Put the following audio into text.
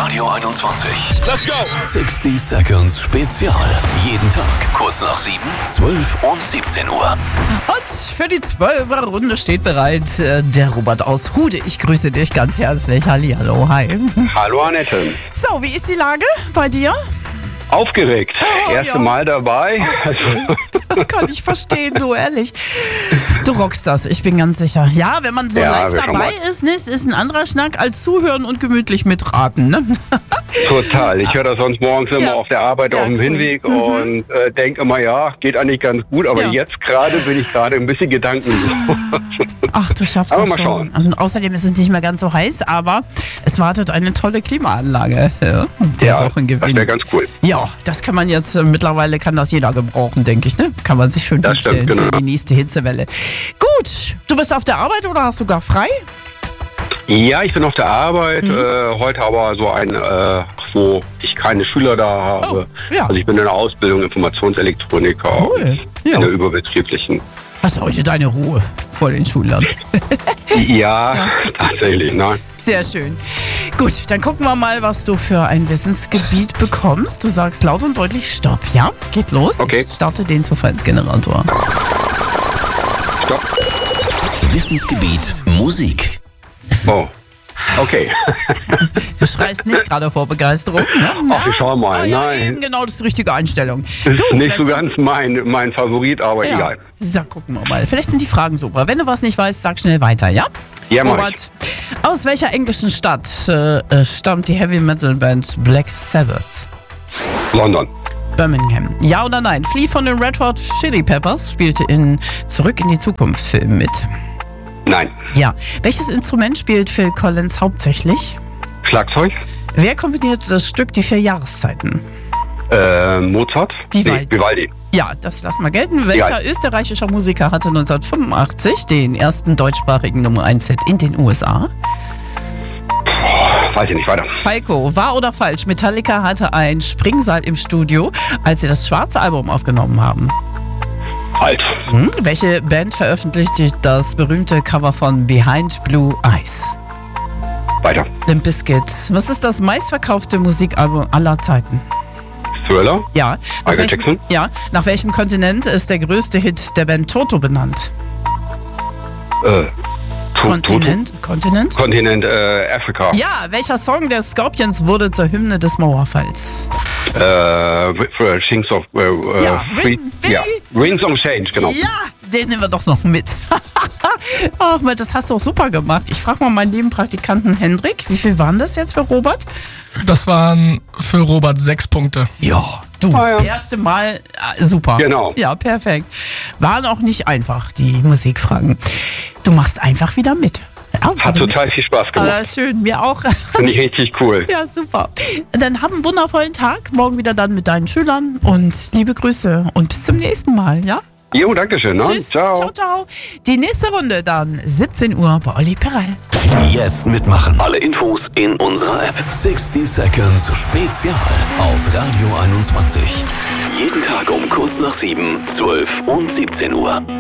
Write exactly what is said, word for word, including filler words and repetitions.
Radio einundzwanzig. Let's go! sechzig Seconds Spezial. Jeden Tag kurz nach sieben, zwölf und siebzehn Uhr. Und für die zwölfer Runde steht bereit äh, der Robert aus Hude. Ich grüße dich ganz herzlich. Hallihallo, hi. Hallo Annette. So, wie ist die Lage bei dir? Aufgeregt. Oh, Erste ja. Mal dabei. Kann ich verstehen, du, ehrlich. Du rockst das, ich bin ganz sicher. Ja, wenn man so Ja, live wir schauen dabei mal. ist, ne, es ist ein anderer Schnack als zuhören und gemütlich mitraten. Ne? Total. Ich höre das sonst morgens immer Ja. auf der Arbeit Ja, auf dem cool. Hinweg Mhm. und äh, denke immer, ja, geht eigentlich ganz gut. Aber Ja. jetzt gerade bin ich gerade ein bisschen gedankenlos. Ach, du schaffst Aber das mal schon. schauen. Und außerdem ist es nicht mehr ganz so heiß, aber es wartet eine tolle Klimaanlage. Ja, der Ja, das Wochengewinn. wäre ganz cool. Ja, das kann man jetzt, äh, mittlerweile kann das jeder gebrauchen, denke ich, ne? Kann man sich schön Das stimmt, hinstellen für genau. die nächste Hitzewelle. Gut, du bist auf der Arbeit oder hast du gar frei? Ja, ich bin auf der Arbeit. Mhm. Äh, heute aber so ein, äh, wo ich keine Schüler da habe. Oh, ja. Also ich bin in der Ausbildung Informationselektroniker. Cool. und Ja. In der überbetrieblichen. Hast du heute deine Ruhe vor den Schülern? Ja, tatsächlich. Nein. Sehr schön. Gut, dann gucken wir mal, was du für ein Wissensgebiet bekommst. Du sagst laut und deutlich Stopp, ja? Geht los. Okay. Ich starte den Zufallsgenerator. Stopp. Wissensgebiet Musik. Oh. Okay. Du schreist nicht gerade vor Begeisterung, ne? Ach, wir schauen mal. Ah, ja, Nein. eben, genau, das ist die richtige Einstellung. Ist Du, nicht vielleicht so sind- ganz mein, mein Favorit, aber ja. egal. So, gucken wir mal. Vielleicht sind die Fragen super. Wenn du was nicht weißt, sag schnell weiter, ja? Ja, mach Robert, aus welcher englischen Stadt äh, äh, stammt die Heavy Metal Band Black Sabbath? London. Birmingham. Ja oder nein? Flea von den Red Hot Chili Peppers spielte in Zurück in die Zukunft Film mit. Nein. Ja. Welches Instrument spielt Phil Collins hauptsächlich? Schlagzeug. Wer komponierte das Stück Die vier Jahreszeiten? Äh, Mozart. Vivaldi. Nee, Vivaldi. Ja, das lassen wir gelten. Welcher Ja. österreichischer Musiker hatte neunzehnhundertfünfundachtzig den ersten deutschsprachigen Nummer eins Hit in den U S A? Weiß ich nicht, weiter. Falco, wahr oder falsch? Metallica hatte ein Springseil im Studio, als sie das schwarze Album aufgenommen haben. Halt. Hm? Welche Band veröffentlichte das berühmte Cover von Behind Blue Eyes? Weiter. Limp Bizkit. Was ist das meistverkaufte Musikalbum aller Zeiten? Thriller. Ja. Nach Michael welchem, Jackson? ja. Nach welchem Kontinent ist der größte Hit der Band Toto benannt? Äh, To- Kontinent? Kontinent? Toto. Kontinent, äh, Afrika. Ja, welcher Song der Scorpions wurde zur Hymne des Mauerfalls? Äh, für Things of, äh, äh, Ja, Free, Win- ja. Rings of Change, genau. Ja, den nehmen wir doch noch mit. Ach, Mensch, das hast du auch super gemacht. Ich frage mal meinen lieben Praktikanten Hendrik, wie viel waren das jetzt für Robert? Das waren für Robert sechs Punkte. Ja, du, Ah, ja. erste Mal, äh, super. Genau. Ja, perfekt. Waren auch nicht einfach, die Musikfragen. Du machst einfach wieder mit. Ja, Hat wieder total viel Spaß mit. gemacht. Ah, schön, mir auch. Finde ich richtig cool. Ja, super. Dann hab einen wundervollen Tag. Morgen wieder dann mit deinen Schülern. Und liebe Grüße und bis zum nächsten Mal, ja? Jo, dankeschön. Ne? Tschüss. Ciao, ciao. Die nächste Runde dann siebzehn Uhr bei Olli Perel. Jetzt mitmachen. Alle Infos in unserer App. sechzig Seconds Spezial auf Radio einundzwanzig. Jeden Tag um kurz nach sieben, zwölf und siebzehn Uhr.